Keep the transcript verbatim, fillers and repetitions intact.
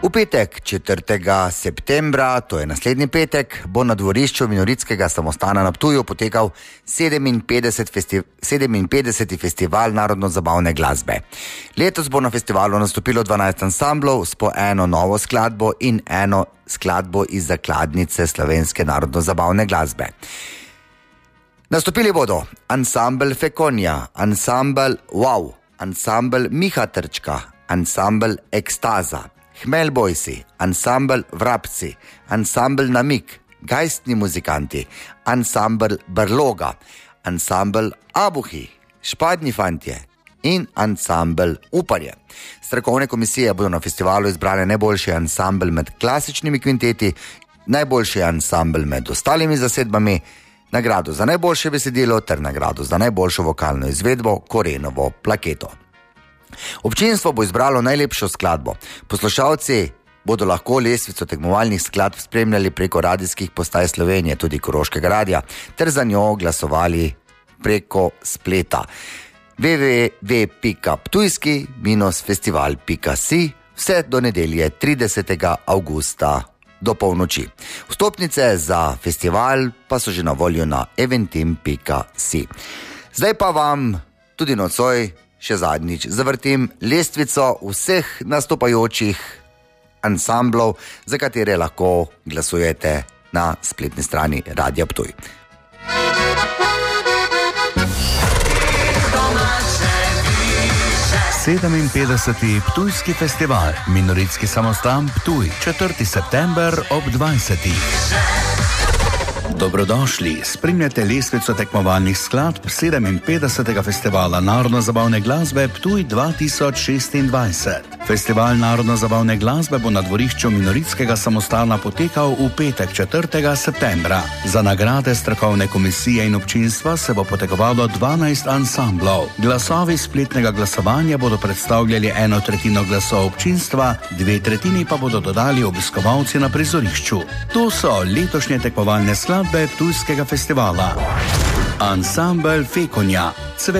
V petek četrtega septembra, to je naslednji petek, bo na dvorišču Minoritskega samostana na Ptuju potekal sedeminpetdeseti festi, sedeminpetdeseti festival narodno-zabavne glasbe. Letos bo na festivalu nastopilo dvanajst ansamblov s po eno novo skladbo in eno skladbo iz zakladnice slovenske narodno-zabavne glasbe. Nastopili bodo ansambel Fekonja, ansambel Wow, ansambel Miha Trčka, ansambel Ekstaza, Hmel Bojsi, ansambel Vrapci, ansambel Namik, Gajstni muzikanti, ansambel Brloga, ansambel Abuhi, Špadni fantje in ansambel Uparje. Strokovne komisije bodo na festivalu izbrale najboljši ansambel med klasičnimi kvinteti, najboljši ansambel med ostalimi zasedbami, nagrado za najboljše besedilo ter nagrado za najboljšo vokalno izvedbo Korenovo plaketo. Občinstvo bo izbralo najlepšo skladbo. Poslušalci bodo lahko lestvico tekmovalnih skladb spremljali preko radijskih postaj Slovenije, tudi Koroškega radia, ter za njo glasovali preko spleta w w w pika ptujski festival pika si vse do nedelje tridesetega avgusta do polnoči. Vstopnice za festival pa so že na voljo na eventim pika si. Zdaj pa vam tudi nocoj še zadnjič zavrtim lestvico vseh nastopajočih ansamblov, za katere lahko glasujete na spletni strani Radia Ptuj. sedeminpetdeseti Ptujski festival, Minoritski samostan Ptuj, četrtega septembra ob dvajsetih. Dobrodošli, spremljate lestvico tekmovalnih skladb sedeminpetdesetega festivala narodno-zabavne glasbe Ptuj dva tisoč šestindvajset. Festival narodno-zabavne glasbe bo na dvorišču Minoritskega samostana potekal v petek četrtega septembra. Za nagrade strokovne komisije in občinstva se bo potegovalo dvanajst ansamblov. Glasovi spletnega glasovanja bodo predstavljali eno tretjino glasov občinstva, dve tretjini pa bodo dodali obiskovalci na prizorišču. To so letošnje tekmovalne skladbe Ptujskega festivala. Ansambel Fekonja.